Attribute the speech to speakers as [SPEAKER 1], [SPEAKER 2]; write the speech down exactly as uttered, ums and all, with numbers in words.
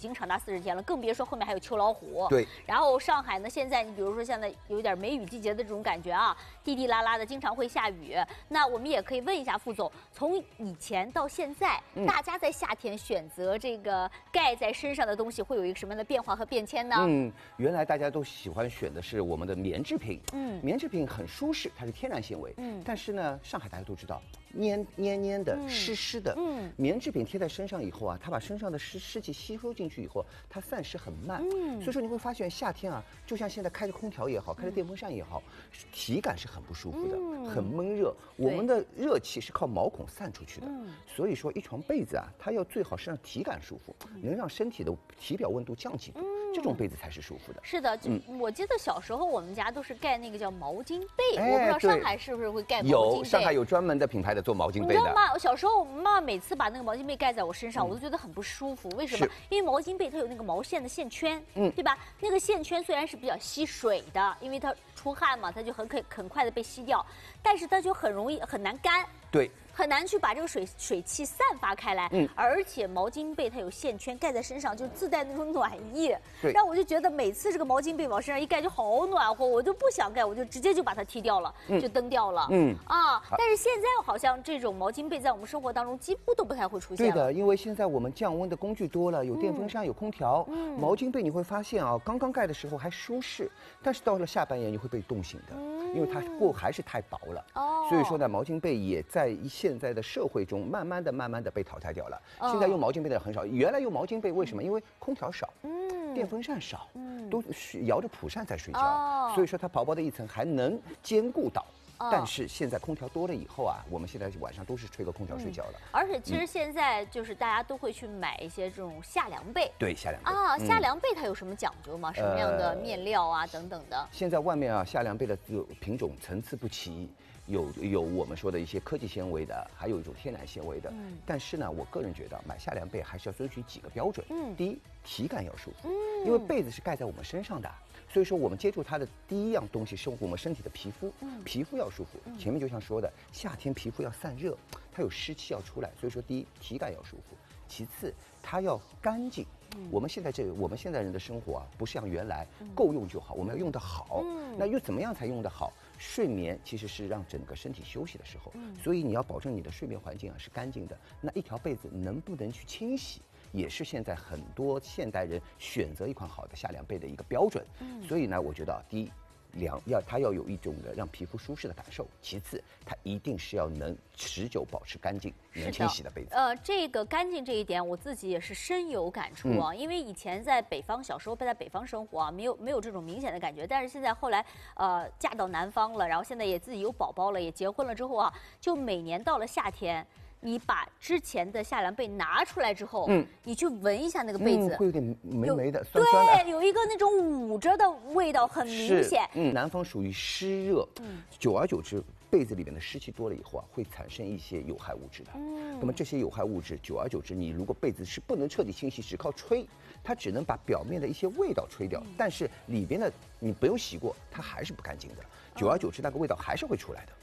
[SPEAKER 1] 经长达四十天了，更别说后面还有秋老虎。
[SPEAKER 2] 对。
[SPEAKER 1] 然后上海呢，现在你比如说现在有点梅雨季节的这种感觉啊，滴滴啦啦的，经常会下雨。那我们也可以问一下副总，从以前到现在，嗯、大家在夏天选择这个盖在身上的东西，会有一个什么样的变化和变迁呢？
[SPEAKER 2] 嗯，原来大家都喜欢选的是我们的棉制品，嗯，棉制品很舒适，它是天然纤维，嗯，但是呢，上海大家都知道，黏黏黏的、湿湿的，嗯，棉制品贴在身上以后啊，它把身上的湿湿气吸收进去以后，它散失很慢，嗯，所以说你会发现夏天啊，就像现在开着空调也好，开着电风扇也好，体感是很不舒服的，嗯、很闷热。我们的热气是靠毛孔散出去的，嗯、所以说一床被子啊，它要最好是让体感舒服，能让身体的体表温度降几度。嗯这种被子才是舒服的。
[SPEAKER 1] 是的，就、嗯、我记得小时候我们家都是盖那个叫毛巾被，哎、我不知道上海是不是会盖毛巾被。
[SPEAKER 2] 有，上海有专门的品牌的做毛巾被的。
[SPEAKER 1] 你知道吗？小时候我妈妈每次把那个毛巾被盖在我身上，嗯、我都觉得很不舒服。为什么？因为毛巾被它有那个毛线的线圈，嗯，对吧？那个线圈虽然是比较吸水的，因为它出汗嘛，它就很可很快的被吸掉，但是它就很容易很难干。
[SPEAKER 2] 对。
[SPEAKER 1] 很难去把这个水水汽散发开来，嗯，而且毛巾被它有线圈盖在身上，就自带那种暖意，对，让我就觉得每次这个毛巾被往身上一盖就好暖和，我就不想盖，我就直接就把它踢掉了，嗯、就蹬掉了，嗯啊，但是现在好像这种毛巾被在我们生活当中几乎都不太会出现了。
[SPEAKER 2] 对的，因为现在我们降温的工具多了，有电风扇，嗯、有空调，嗯，毛巾被你会发现啊，刚刚盖的时候还舒适，但是到了下半夜你会被冻醒的，嗯、因为它过还是太薄了，哦，所以说呢，毛巾被也在一现在的社会中慢慢的、慢慢的被淘汰掉了。哦、现在用毛巾被的人很少，原来用毛巾被为什么？因为空调少，嗯，电风扇少，嗯，都摇着蒲扇在睡觉，哦、所以说它薄薄的一层还能兼顾到。但是现在空调多了以后啊，我们现在晚上都是吹个空调睡觉了。嗯、
[SPEAKER 1] 而且其实现在就是大家都会去买一些这种夏凉被。
[SPEAKER 2] 对，夏凉被
[SPEAKER 1] 啊，夏凉被它有什么讲究吗？嗯、什么样的面料啊，呃、等等的？
[SPEAKER 2] 现在外面啊，夏凉被的品种层次不齐。有有我们说的一些科技纤维的，还有一种天然纤维的。嗯，但是呢，我个人觉得买夏凉被还是要遵循几个标准。嗯，第一，体感要舒服。嗯，因为被子是盖在我们身上的，所以说我们接触它的第一样东西是我们身体的皮肤。嗯，皮肤要舒服。嗯、前面就像说的，夏天皮肤要散热，它有湿气要出来，所以说第一，体感要舒服。其次，它要干净。嗯、我们现在这我们现在人的生活啊，不像原来够用就好，我们要用得好。嗯，那又怎么样才用得好？睡眠其实是让整个身体休息的时候，嗯、所以你要保证你的睡眠环境啊是干净的。那一条被子能不能去清洗，也是现在很多现代人选择一款好的夏凉被的一个标准。嗯、所以呢，我觉得第一，凉要它要有一种的让皮肤舒适的感受，其次它一定是要能持久保持干净、能清洗的被子。
[SPEAKER 1] 呃，这个干净这一点，我自己也是深有感触啊。嗯、因为以前在北方，小时候在北方生活啊，没有没有这种明显的感觉。但是现在后来呃嫁到南方了，然后现在也自己有宝宝了，也结婚了之后啊，就每年到了夏天。你把之前的夏凉被拿出来之后，嗯，你去闻一下那个被子，
[SPEAKER 2] 嗯、会有点霉霉的、酸酸的，
[SPEAKER 1] 对，有一个那种捂着的味道，很明显。
[SPEAKER 2] 嗯，南方属于湿热，嗯，久而久之，被子里面的湿气多了以后啊，会产生一些有害物质的。嗯，那么这些有害物质，久而久之，你如果被子是不能彻底清洗，只靠吹，它只能把表面的一些味道吹掉，嗯、但是里边的你不用洗过，它还是不干净的。久而久之，那个味道还是会出来的。